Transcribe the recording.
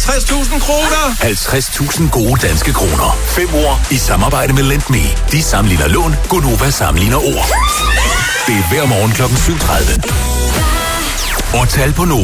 50.000 kroner. 50.000 gode danske kroner. 5 år i samarbejde med LendMe. De sammenligner lån, Gonova sammenligner ord. Det er hver morgen kl. 7:30. Og tal på Nova.